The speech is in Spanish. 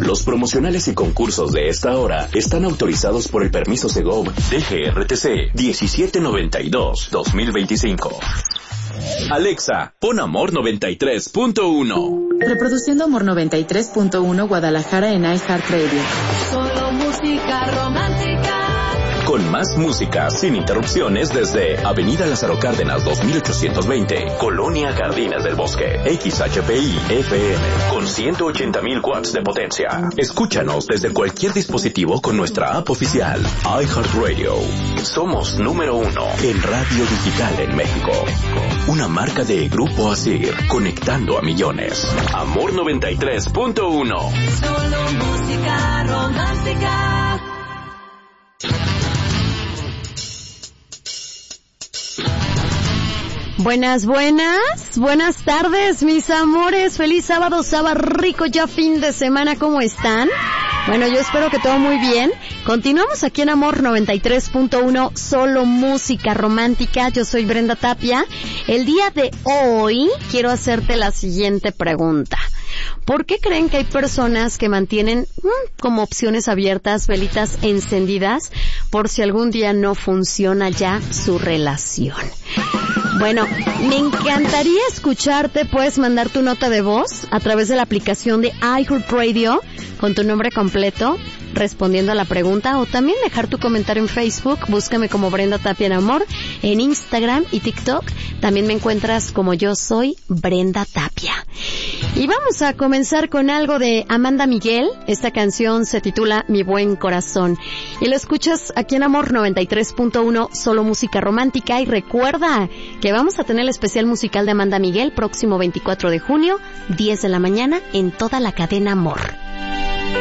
Los promocionales y concursos de esta hora están autorizados por el permiso Segov DGRTC 1792-2025. Alexa, pon Amor 93.1. Reproduciendo Amor 93.1 Guadalajara en iHeartRadio. Solo música romántica. Con más música sin interrupciones desde Avenida Lázaro Cárdenas 2820, Colonia Jardines del Bosque. XHPI FM con 180,000 watts de potencia. Escúchanos desde cualquier dispositivo con nuestra app oficial iHeartRadio. Somos número 1 en radio digital en México. Una marca de Grupo Asir, conectando a millones. Amor 93.1. Solo música romántica. Buenas tardes, mis amores. Feliz sábado rico, ya fin de semana. ¿Cómo están? Bueno, yo espero que todo muy bien. Continuamos aquí en Amor 93.1, solo música romántica. Yo soy Brenda Tapia. El día de hoy quiero hacerte la siguiente pregunta. ¿Por qué creen que hay personas que mantienen como opciones abiertas, velitas encendidas, por si algún día no funciona ya su relación? Bueno, me encantaría escucharte. Puedes mandar tu nota de voz a través de la aplicación de iHeartRadio con tu nombre completo, respondiendo a la pregunta, o también dejar tu comentario en Facebook. Búscame como Brenda Tapia en Amor, en Instagram y TikTok. También me encuentras como Yo Soy Brenda Tapia. Y vamos a comenzar con algo de Amanda Miguel. Esta canción se titula Mi Buen Corazón. Y lo escuchas aquí en Amor 93.1, solo música romántica. Y recuerda que vamos a tener el especial musical de Amanda Miguel próximo 24 de junio, 10 de la mañana, en toda la cadena Amor.